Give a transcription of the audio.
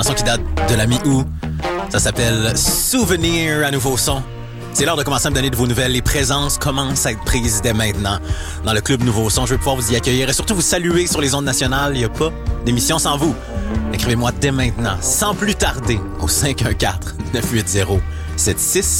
Chanson qui date de la mi-août. Ça s'appelle Souvenir à nouveau son. C'est l'heure de commencer à me donner de vos nouvelles. Les présences commencent à être prises dès maintenant dans le Club Nouveau Son. Je vais pouvoir vous y accueillir et surtout vous saluer sur les ondes nationales. Il n'y a pas d'émission sans vous. Écrivez-moi dès maintenant, sans plus tarder, au 514-980-76